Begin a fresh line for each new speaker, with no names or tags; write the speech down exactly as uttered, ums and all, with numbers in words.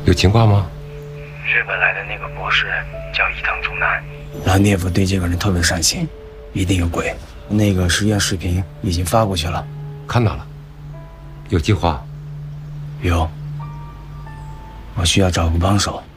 有情况吗？
日本来的那个博士叫伊藤忠男，
拉涅夫对这个人特别上心，一定有鬼。那个实验视频已经发过去了，
看到了。有计划？
有。我需要找个帮手。